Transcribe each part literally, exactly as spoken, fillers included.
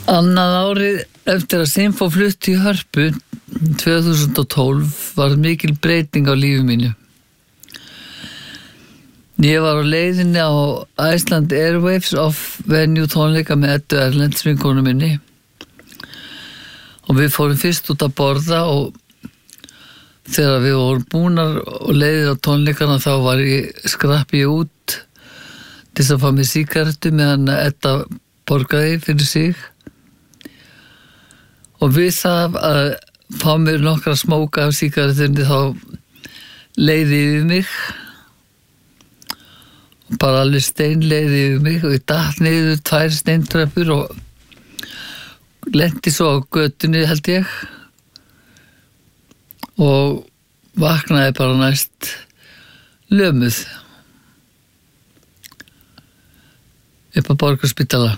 Annað árið eftir að Sinfó flutti í Hörpu tvö þúsund og tólf var mikil breyting á lífi mínu. Ég var á leiðinni á Iceland Airwaves off-venue tónleika með Eddu Erlends vinkonu minni og við fórum fyrst út að borða og þegar við vorum búnar og leiðir á tónleikana þá var ég skrappi út til þess að fá mér sígarettu meðan Edda borgaði fyrir sig og við það að fá mér nokkra smóka af sígarettunni þá leiði yfir mig bara alveg steinleiði yfir mig og ég datt niður tvær steintröppur og lenti svo á götunni held ég og vaknaði bara næst lömuð upp á Borgarspítala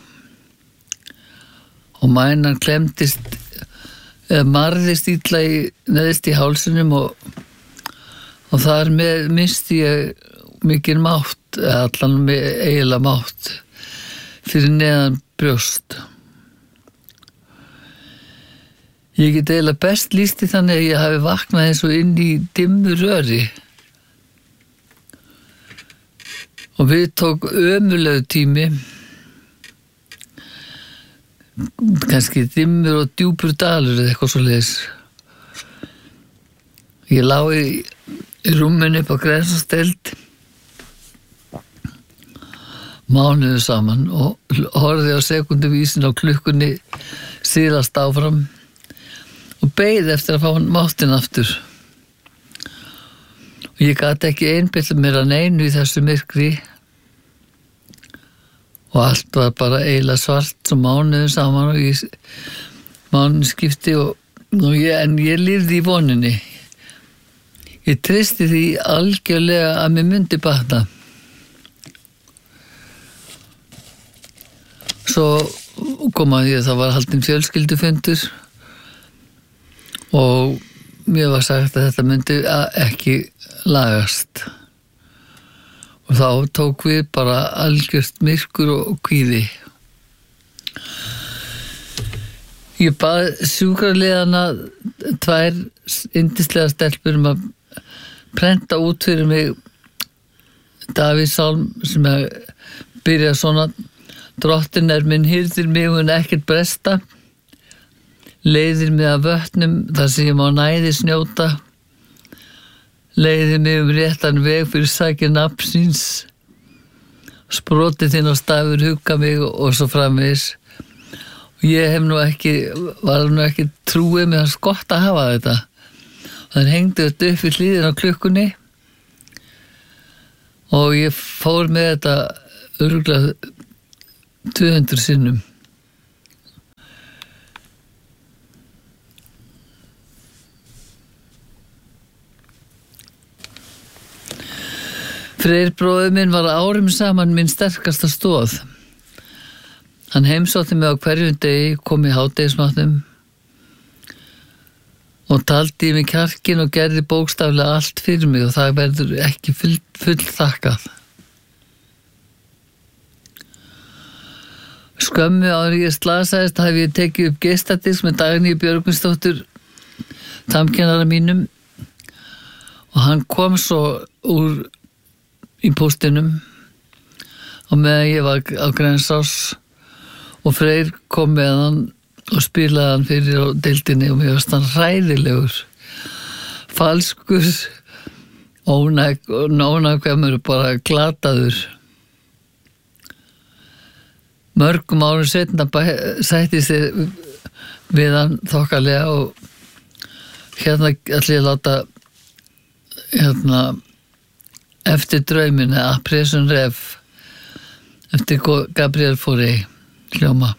og mænan klemdist eða marðist illa í, neðst í hálsinum og, og þar með misti ég mikinn mátt, allan með eiginlega mátt fyrir neðan brjóst. Ég get eiginlega best lýst í þannig að ég hafi vaknað eins og inn í dimmu röri og við tók ömurlegu tími kannski dimmur og djúpur dalur eða eitthvað svoleiðis. Ég lá í, í rúminu upp á Grensásdeild mánuðu saman og horfði á sekunduvísin á klukkunni síðast áfram og beið eftir að fá máttinn aftur. Og ég gat ekki einbytta mér að neinu í þessu myrkri og allt var bara eiginlega svart og mánuðu saman og ég mánuðu skipti og, og ég, en ég lifði í voninni. Ég treysti því algjörlega að mér myndi batna. Svo kom að ég, það var haldinn fjölskyldufundur og mér var sagt að þetta myndi ekki lagast. Og þá tók við bara algjört myrkur og kvíði. Ég bað sjúkraliðana tvær yndislegar stelpur um að prenta út fyrir mig Davíðssálm sem að byrja svona: Drottin er minn hirðir mig mun ekkert bresta, leiðir mig að vötnum þar sem ég má næðis njóta, leiðir mig um réttan veg fyrir sækir nafn síns, sprotið þinn á stafur hugga mig og svo framvegis. Og ég hef nú ekki, var nú ekki trúið með hans gott að hafa þetta. Það hengdi þetta upp við hlýðin á klukkunni og ég fór með þetta örugglega tvö hundruð sinnum. Freyr bróðir minn var árum saman minn sterkasta stoð. Hann heimsótti mig á hverjum degi, kom í hádegismatnum og taldi í mig kjarkin og gerði bókstaflega allt fyrir mig og það verður ekki full, full þakkað. Skömmu áður ég slasaðist hafi ég tekið upp geisladisk með Dagný Björgvinsdóttur, tamkennara mínum, og hann kom svo úr í póstinum og meðan ég var á Grensás og Freyr kom með hann og spilaði hann fyrir á deildinni og mér varst hann hræðilegur, falskur, ónæg og nónægvemur, bara glataður. Mörgum árum seinna sætti sér við hann þokkalega og hérna ætla ég að láta hérna eftir drauminn eða Pressun Ref eftir Gabriel Fauré hljóma.